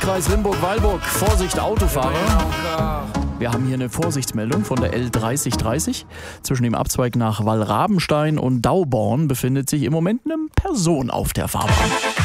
Kreis Limburg-Weilburg. Vorsicht, Autofahrer. Wir haben hier eine Vorsichtsmeldung von der L3030. Zwischen dem Abzweig nach Wallrabenstein und Dauborn befindet sich im Moment eine Person auf der Fahrbahn.